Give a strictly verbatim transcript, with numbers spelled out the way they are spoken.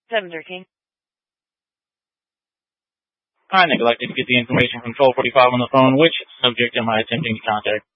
seven thirteen. I neglected to get the information from twelve forty-five on the phone. Which subject am I attempting to contact?